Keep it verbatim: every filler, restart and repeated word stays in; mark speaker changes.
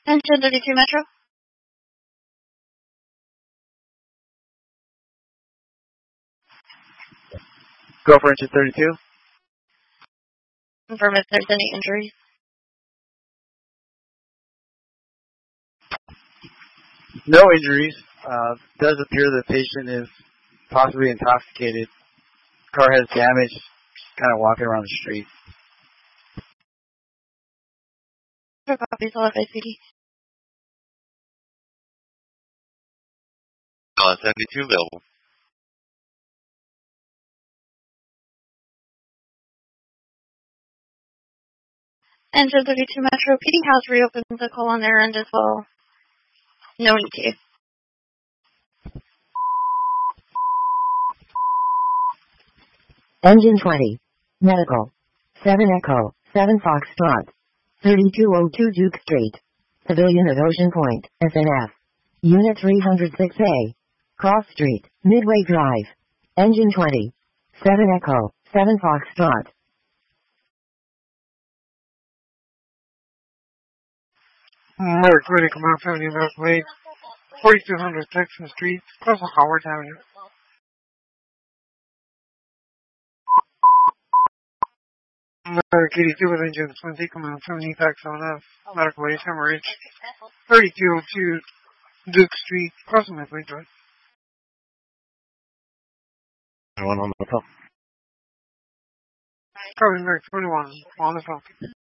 Speaker 1: Engine thirty-two Metro.
Speaker 2: Go for engine thirty-two.
Speaker 1: Confirm if there's any injuries.
Speaker 2: No injuries. Uh, does appear the patient is possibly intoxicated. Car has damage. Kind of walking around the street.
Speaker 1: Copies all F A C D.
Speaker 3: Uh, seventy-two available.
Speaker 1: Engine thirty-two Metro. P D has reopened the call on their end as well. No E T.
Speaker 4: Engine twenty. Medical. seven Echo. seven Foxtrot. thirty-two oh two Duke Street. Pavilion at Ocean Point, S N F. Unit three oh six A. Cross Street, Midway Drive. Engine twenty. seven Echo. seven Foxtrot.
Speaker 5: Motor twenty, come out seventy Northway, forty-two hundred Texas Street, across the Howard Avenue. Motor eighty-two with engine twenty, come out seventy Tax on F, medical waste hemorrhage, thirty-two oh two Duke Street, across the Midway Drive.
Speaker 3: Anyone on the phone?
Speaker 5: Carbon Merc twenty-one, on the phone.